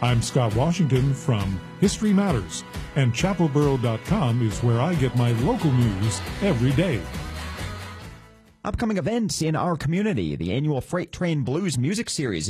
I'm Scott Washington from History Matters, and chapelboro.com is where I get my local news every day. Upcoming events in our community, the annual Freight Train Blues Music Series